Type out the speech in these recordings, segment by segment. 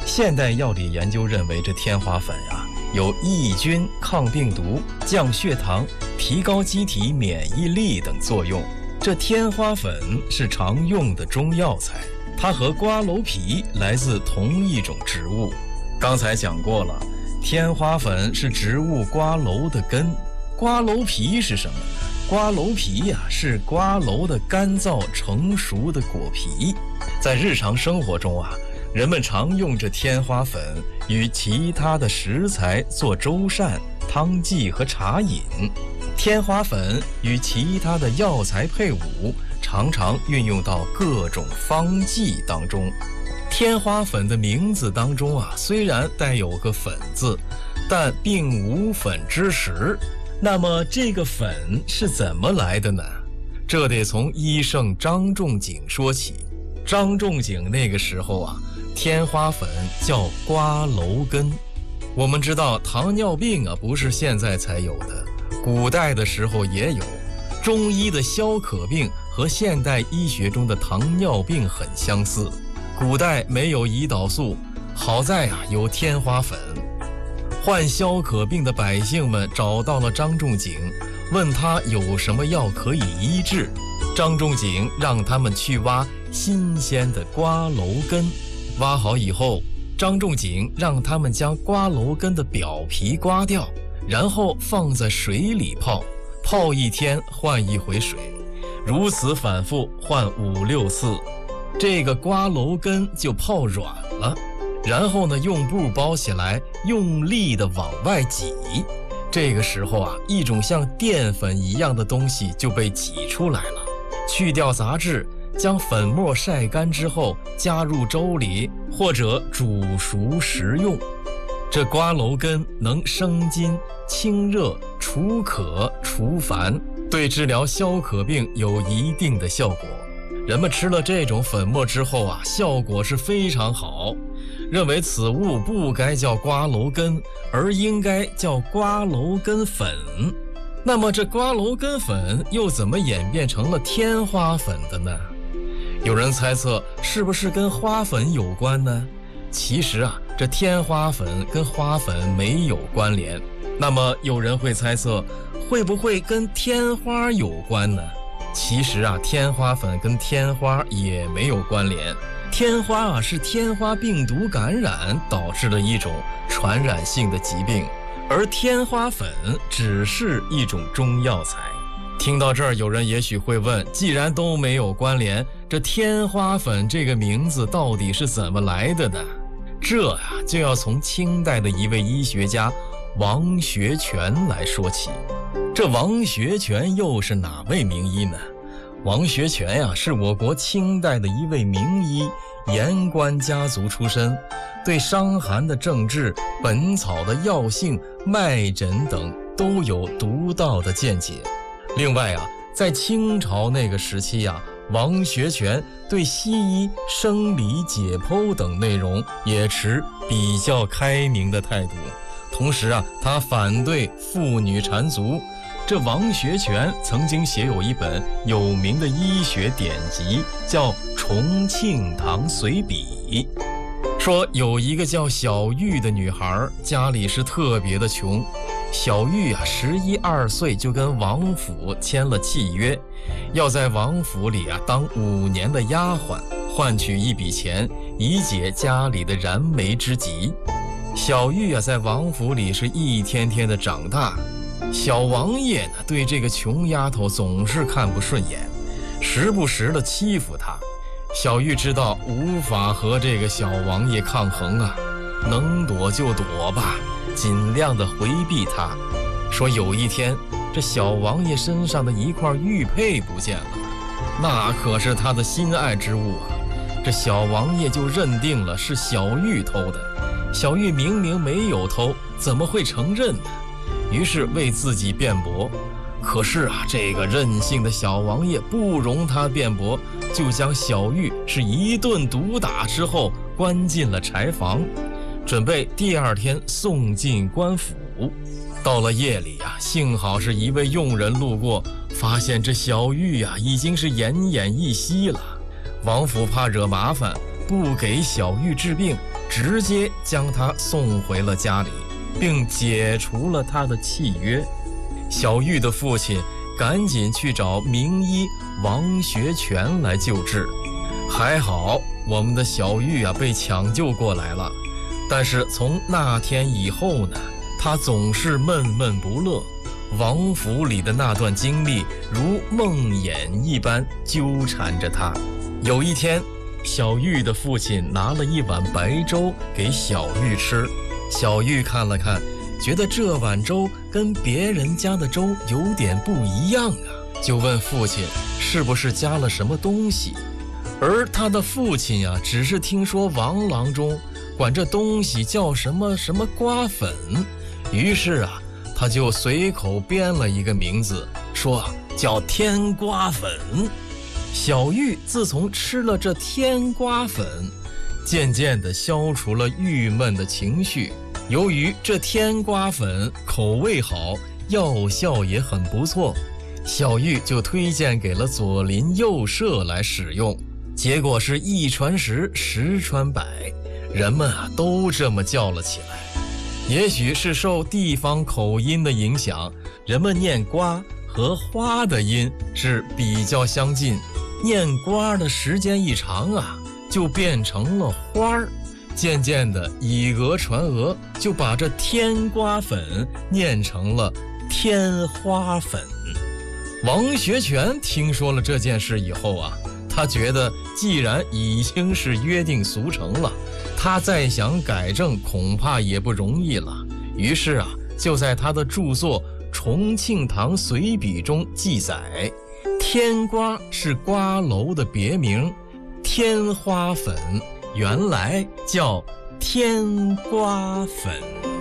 现代药理研究认为，这天花粉呀，有抑菌、抗病毒、降血糖、提高机体免疫力等作用。这天花粉是常用的中药材，它和瓜蒌皮来自同一种植物。刚才讲过了，天花粉是植物瓜蒌的根，瓜蒌皮是什么呢？瓜蒌皮呀，是瓜蒌的干燥成熟的果皮。在日常生活中啊，人们常用这天花粉与其他的食材做粥膳、汤剂和茶饮。天花粉与其他的药材配伍，常常运用到各种方剂当中。天花粉的名字当中啊，虽然带有个粉字，但并无粉之实。那么这个粉是怎么来的呢？这得从医圣张仲景说起。张仲景那个时候啊，天花粉叫瓜蒌根。我们知道糖尿病啊，不是现在才有的，古代的时候也有。中医的消渴病和现代医学中的糖尿病很相似。古代没有胰岛素，好在啊有天花粉。患消渴病的百姓们找到了张仲景，问他有什么药可以医治。张仲景让他们去挖新鲜的瓜蒌根，挖好以后，张仲景让他们将瓜蒌根的表皮刮掉，然后放在水里泡，泡1天换1回水，如此反复换5、6次，这个瓜蒌根就泡软了。然后呢，用布包起来，用力的往外挤。这个时候啊，一种像淀粉一样的东西就被挤出来了。去掉杂质，将粉末晒干之后，加入粥里或者煮熟食用。这瓜蒌根能生津、清热、除渴、除烦，对治疗消渴病有一定的效果。人们吃了这种粉末之后啊，效果是非常好。认为此物不该叫瓜蒌根，而应该叫瓜蒌根粉。那么这瓜蒌根粉又怎么演变成了天花粉的呢？有人猜测是不是跟花粉有关呢？其实啊，这天花粉跟花粉没有关联。那么有人会猜测，会不会跟天花有关呢？其实啊，天花粉跟天花也没有关联。天花啊，是天花病毒感染导致的一种传染性的疾病，而天花粉只是一种中药材。听到这儿，有人也许会问，既然都没有关联，这天花粉这个名字到底是怎么来的呢？这啊，就要从清代的一位医学家王学全来说起。这王学全又是哪位名医呢？王学全呀，是我国清代的一位名医，言官家族出身，对伤寒的症治、本草的药性、脉诊等都有独到的见解。另外啊，在清朝那个时期啊，王学全对西医生理解剖等内容也持比较开明的态度。同时啊，他反对妇女缠足。这王学全曾经写有一本有名的医学典籍，叫《重庆堂随笔》，说有一个叫小玉的女孩，家里是特别的穷。小玉啊，11、12岁就跟王府签了契约，要在王府里啊当5年的丫鬟，换取一笔钱，以解家里的燃眉之急。小玉啊，在王府里是一天天的长大。小王爷呢，对这个穷丫头总是看不顺眼，时不时的欺负她。小玉知道无法和这个小王爷抗衡啊，能躲就躲吧，尽量的回避他。说有一天，这小王爷身上的一块玉佩不见了，那可是他的心爱之物啊。这小王爷就认定了是小玉偷的。小玉明明没有偷，怎么会承认呢？于是为自己辩驳。可是啊，这个任性的小王爷不容他辩驳，就将小玉是一顿毒打之后关进了柴房，准备第2天送进官府。到了夜里啊，幸好是一位佣人路过，发现这小玉啊已经是奄奄一息了。王府怕惹麻烦，不给小玉治病， 直接将他送回了家里，并解除了他的契约。小玉的父亲赶紧去找名医王学全来救治。还好我们的小玉被抢救过来了，但是从那天以后呢，他总是闷闷不乐。王府里的那段经历如梦魇一般纠缠着他。有一天，小玉的父亲拿了一碗白粥给小玉吃，小玉看了看，觉得这碗粥跟别人家的粥有点不一样啊，就问父亲是不是加了什么东西。而他的父亲只是听说王郎中管这东西叫什么什么瓜粉，于是他就随口编了一个名字，说叫天瓜粉。小玉自从吃了这天瓜粉，渐渐地消除了郁闷的情绪。由于这天瓜粉口味好，药效也很不错，小玉就推荐给了左邻右舍来使用。结果是一传十，十传百，人们都这么叫了起来。也许是受地方口音的影响，人们念瓜和花的音是比较相近，念瓜的时间一长就变成了花儿。渐渐的以讹传讹，就把这天瓜粉念成了天花粉。王学全听说了这件事以后他觉得既然已经是约定俗成了，他再想改正恐怕也不容易了。于是就在他的著作《重庆堂随笔》中记载，天瓜是瓜楼的别名，天花粉原来叫天瓜粉。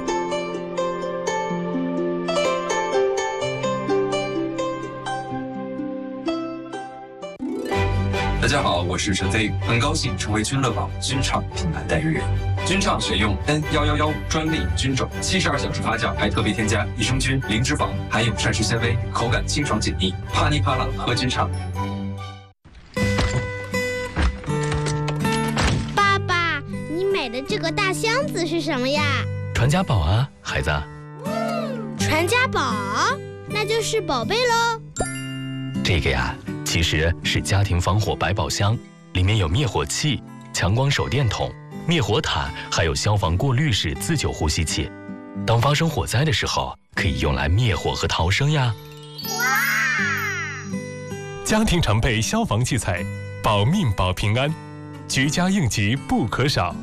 大家好，我是陈飞，很高兴成为君乐宝菌畅品牌代言人。菌畅选用 N111专利菌种，72小时发酵，还特别添加益生菌、零脂肪，含有膳食纤维，口感清爽解腻，啪哩啪啦喝菌畅。 爸爸，你买的这个大箱子是什么呀？ 传家宝啊，孩子。 传家宝，那就是宝贝喽。 这个呀，其实是家庭防火百宝箱，里面有灭火器、强光手电筒、灭火毯，还有消防过滤式自救呼吸器。当发生火灾的时候，可以用来灭火和逃生呀。 哇！ 家庭常备消防器材，保命保平安，居家应急不可少。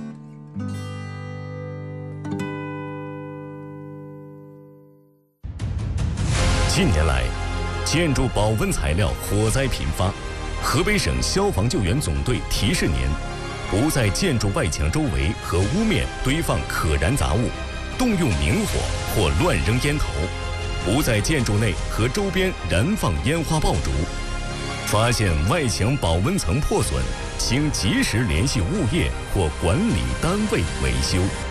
近年来，建筑保温材料火灾频发，河北省消防救援总队提示您：不在建筑外墙周围和屋面堆放可燃杂物，动用明火或乱扔烟头；不在建筑内和周边燃放烟花爆竹。发现外墙保温层破损，请及时联系物业或管理单位维修。